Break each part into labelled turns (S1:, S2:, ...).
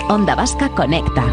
S1: Onda Vasca Conecta.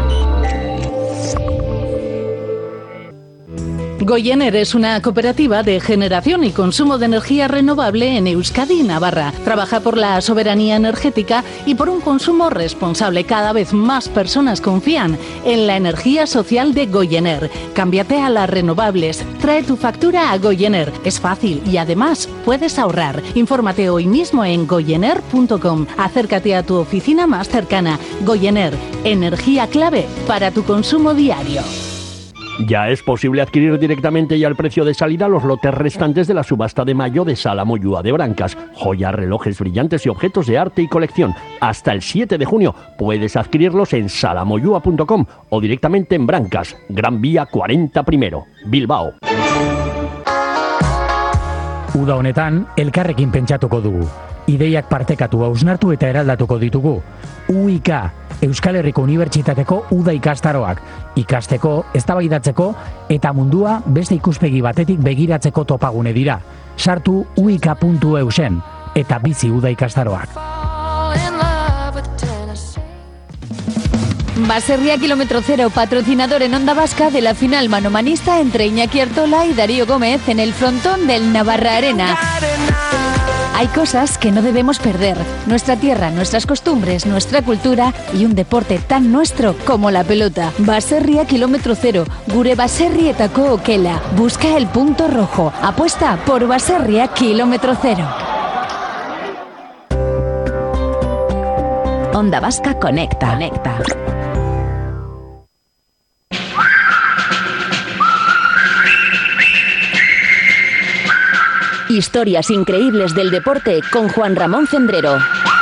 S2: Goyener es una cooperativa de generación y consumo de energía renovable en Euskadi y Navarra. Trabaja por la soberanía energética y por un consumo responsable. Cada vez más personas confían en la energía social de Goyener. Cámbiate a las renovables. Trae tu factura a Goyener. Es fácil y además puedes ahorrar. Infórmate hoy mismo en goyener.com. Acércate a tu oficina más cercana. Goyener, energía clave para tu consumo diario.
S3: Ya es posible adquirir directamente y al precio de salida los lotes restantes de la subasta de mayo de Sala Moyúa de Brancas. Joyas, relojes brillantes y objetos de arte y colección. Hasta el 7 de junio puedes adquirirlos en salamoyua.com o directamente en Brancas, Gran Vía 40 primero, Bilbao.
S4: Uda honetan, elkarrekin pentsatuko dugu. Ideiak partekatu, hausnartu eta eraldatuko ditugu. UIK, Euskal Herriko Unibertsitateko Uda ikastaroak. Ikasteko, eztabaidatzeko eta mundua beste ikuspegi batetik begiratzeko topagune dira. Sartu uik.eusen eta bizi Uda ikastaroak.
S5: Baserria Kilómetro Cero, patrocinador en Onda Vasca de la final manomanista entre Iñaki Artola y Darío Gómez en el frontón del Navarra Arena. Hay cosas que no debemos perder. Nuestra tierra, nuestras costumbres, nuestra cultura y un deporte tan nuestro como la pelota. Baserria Kilómetro Cero, gure baserrietako okela. Busca el punto rojo. Apuesta por Baserria Kilómetro Cero.
S1: Onda Vasca Conecta. Historias increíbles del deporte con Juan Ramón Cendrero.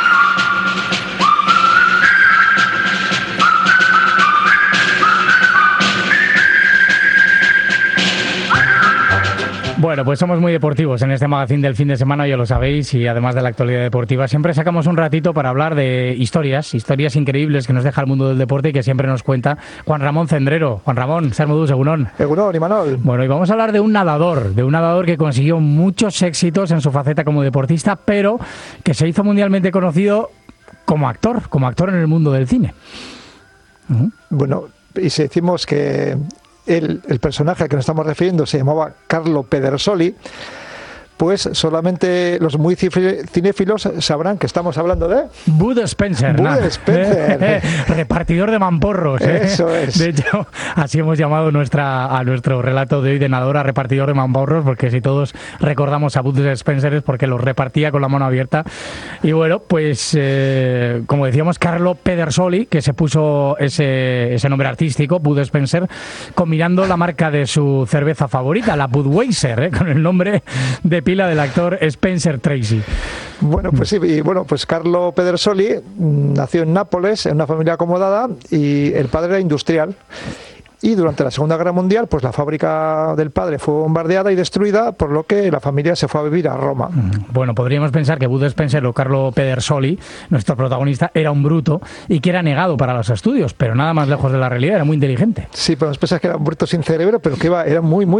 S4: Bueno, pues somos muy deportivos en este magazine del fin de semana, ya lo sabéis, y además de la actualidad deportiva, siempre sacamos un ratito para hablar de historias increíbles que nos deja el mundo del deporte y que siempre nos cuenta Juan Ramón Cendrero. Juan Ramón, Sermudús, Egunon.
S6: Egunon, Imanol.
S4: Bueno, y vamos a hablar de un nadador que consiguió muchos éxitos en su faceta como deportista, pero que se hizo mundialmente conocido como actor en el mundo del cine.
S6: Bueno, y si decimos que el personaje al que nos estamos refiriendo se llamaba Carlo Pedersoli, pues solamente los muy cinéfilos sabrán que estamos hablando de
S4: Bud Spencer. Repartidor de mamporros.
S6: Eso es.
S4: De hecho, así hemos llamado a nuestro relato de hoy de nadador, repartidor de mamporros, porque si todos recordamos a Bud Spencer es porque los repartía con la mano abierta. Y bueno, pues como decíamos, Carlo Pedersoli, que se puso ese nombre artístico, Bud Spencer, combinando la marca de su cerveza favorita, la Budweiser, con el nombre de pila del actor Spencer Tracy.
S6: Bueno, pues sí, y bueno, pues Carlo Pedersoli nació en Nápoles, en una familia acomodada, y el padre era industrial. Y durante la Segunda Guerra Mundial, pues la fábrica del padre fue bombardeada y destruida, por lo que la familia se fue a vivir a Roma.
S4: Bueno, podríamos pensar que Bud Spencer o Carlo Pedersoli, nuestro protagonista, era un bruto y que era negado para los estudios, pero nada más lejos de la realidad, era muy inteligente.
S6: Sí, pero nos pensas que era un bruto sin cerebro, pero que era muy